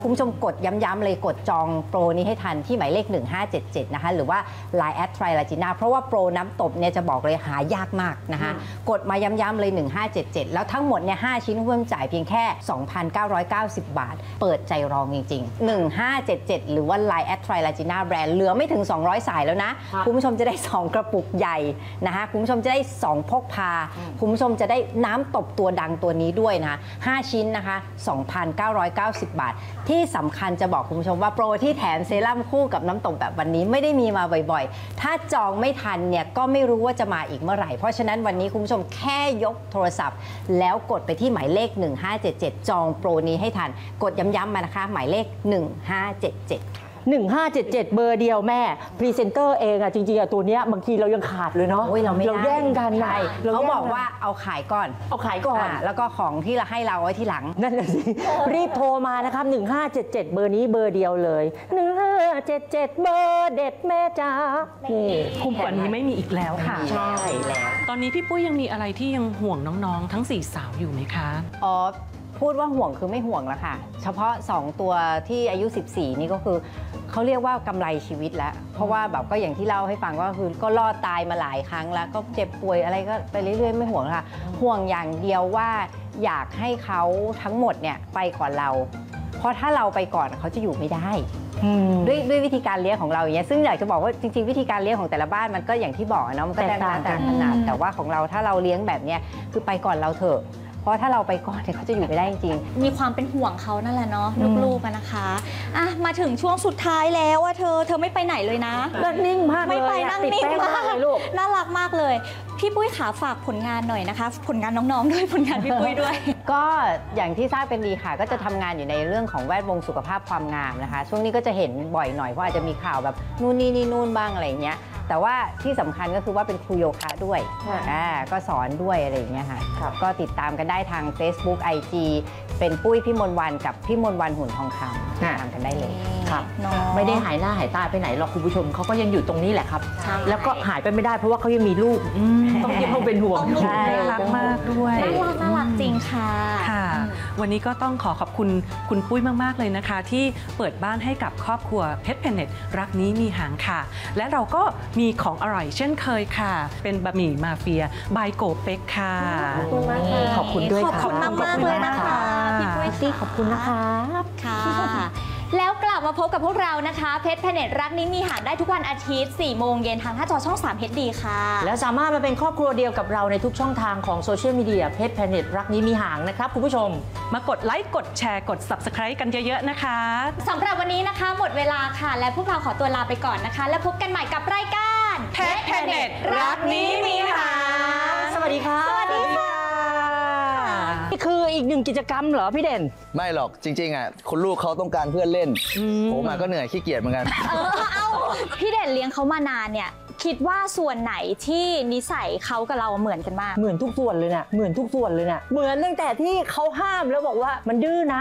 คุณผู้ชมกดย้ำๆเลยกดจองโปรนี้ให้ทันที่หมายเลข1577นะคะหรือว่า Line @Trilagina เพราะว่าโปรน้ำตบเนี่ยจะบอกเลยหายากมากนะคะกดมาย้ำๆเลย1577แล้วทั้งหมดเนี่ย5ชิ้นเพิ่มจ่ายเพียงแค่ 2,990 บาทเปิดใจรองจริงๆ1577หรือว่า Line @Trilagina แบรนด์เหลือไม่ถึง200สายแล้วนะคุณผู้ชมจะได้2กระปุกใหญ่นะคะคุณผู้ชมจะได้2พกพาคุณผู้ชมจะได้น้ำตบตัวดังตัวนี้ด้วยนะคะ5ชิ้นนะคะ 2,990 บาทที่สำคัญจะบอกคุณผู้ชมว่าโปรที่แถมเซรั่มคู่กับน้ำตบแบบวันนี้ไม่ได้มีมาบ่อยๆถ้าจองไม่ทันเนี่ยก็ไม่รู้ว่าจะมาอีกเมื่อไหร่เพราะฉะนั้นวันนี้คุณผู้ชมแค่ยกโทรศัพท์แล้วกดไปที่หมายเลข1577จองโปรนี้ให้ทันกดย้ำๆมานะคะหมายเลข1577 1577 เบอร์เดียวแม่พรีเซนเตอร์เองอะจริงๆอะตัวเนี้ยบางทีเรายังขาดเลยเนาะเราแย่งกันนะเขาบอกว่าเอาขายก่อน แล้วก็ของที่เราให้เราไว้ที่หลังนั่นแหละสิรีบโทรมานะครับ1577 เบอร์นี้เบอร์เดียวเลย1577เบอร์เด็ดแม่จ้านี่คุ้มกว่านี้ไม่มีอีกแล้วค่ะใช่แล้วตอนนี้พี่ปุ้ยยังมีอะไรที่ยังห่วงน้องๆ ทั้ง4สาวอยู่ไหมคะอ๋อพูดว่าห่วงคือไม่ห่วงแล้วค่ะเฉพาะ2ตัวที่อายุ14นี่ก็คือเขาเรียกว่ากำไรชีวิตแล้วเพราะว่าแบบก็อย่างที่เล่าให้ฟังก็คือก็รอดตายมาหลายครั้งแล้วก็เจ็บป่วยอะไรก็ไปเรื่อยๆไม่ห่วงค่ะห่วงอย่างเดียวว่าอยากให้เขาทั้งหมดเนี่ยไปก่อนเราเพราะถ้าเราไปก่อนเขาจะอยู่ไม่ได้ด้วยวิธีการเลี้ยงของเราอย่างเงี้ยซึ่งอยากจะบอกว่าจริงๆวิธีการเลี้ยงของแต่ละบ้านมันก็อย่างที่บอกเนาะมันก็แตกต่างกันขนาดแต่ว่าของเราถ้าเราเลี้ยงแบบเนี้ยคือไปก่อนเราเถอะเพราะถ้าเราไปก่อนเนี่ยเขาจะอยู่ไม่ได้จริงมีความเป็นห่วงเขานั่นแหละเนาะลูกๆนะคะอ่ะมาถึงช่วงสุดท้ายแล้วว่าเธอไม่ไปไหนเลยนะนิ่งมากเลยไม่ไปนั่งนิ่งมากเลยลูกน่ารักมากเลยพี่ปุ้ยขาฝากผลงานหน่อยนะคะ ผลงานน้องๆด้วยผลงานพี่ปุ้ยด้วยก็อย่างที่ทราบเป็นดีค่ะก็จะทำงานอยู่ในเรื่องของแวดวงสุขภาพความงามนะคะช่วงนี้ก็จะเห็นบ่อยหน่อยเพราะอาจจะมีข่าวแบบนู่นนี่นู่นบ้างอะไรอย่างเงี้ยแต่ว่าที่สำคัญก็คือว่าเป็นครูโยคะด้วยก็สอนด้วยอะไรอย่างเงี้ยค่ะก็ติดตามกันได้ทาง Facebook IG เป็นปุ้ยพี่มนต์วันกับพี่มนต์วันหุ่นทองคำติดตามกันได้เลยครับไม่ได้หายหน้าหายตาไปไหนหรอกคุณผู้ชมเขาก็ยังอยู่ตรงนี้แหละครับแล้วก็หายไปไม่ได้เพราะว่าเขายังมีลูกต้องยังต้องเป็นห่วงใช่น่ารักมากด้วยน่ารักจริงค่ะค่ะ วันนี้ก็ต้องขอขอบคุณคุณปุ้ยมากๆเลยนะคะ ที่เปิดบ้านให้กับครอบครัวเพชรเพนเน็ตรักนี้มีหางค่ะ และเราก็มีของอร่อยเช่นเคยค่ะ เป็นบะหมี่มาเฟียบายโกเป็กค่ะขอบคุณด้วยขอบคุณมากๆเลยนะคะพี่ปุ้ยตี้ขอบคุณนะคะค่ะแล้วกลับมาพบกับพวกเรานะคะเพชรแพเน็ตรักนี้มีหางได้ทุกวันอาทิตย์ 4 โมงเย็นทางหน้าจอช่อง 3 HD ค่ะแล้วสามารถมาเป็นครอบครัวเดียวกับเราในทุกช่องทางของโซเชียลมีเดียเพจแพเน็ตรักนี้มีหางนะครับคุณผู้ชมมากดไลค์กดแชร์กด Subscribe กันเยอะๆนะคะสำหรับวันนี้นะคะหมดเวลาค่ะ และพวกเราขอตัวลาไปก่อนนะคะ แล้วพบกันใหม่กับรายการเพชรแพเน็ตรักนี้มีหางสวัสดีค่ะสวัสดีค่ะนี่คืออีกหนึ่งกิจกรรมเหรอพี่เด่นไม่หรอกจริงๆอ่ะคุณลูกเขาต้องการเพื่อนเล่นผมก็เหนื่อยขี้เกียจเหมือนกันเอาพี่เด่นเลี้ยงเขามานานเนี่ย คิดว่าส่วนไหนที่นิสัยเขากับเราเหมือนกันมากเหมือนทุกส่วนเลยนะเหมือนทุกส่วนเลยนะเหมือนตั้งแต่ที่เขาห้ามแล้วบอกว่ามันดื้อนะ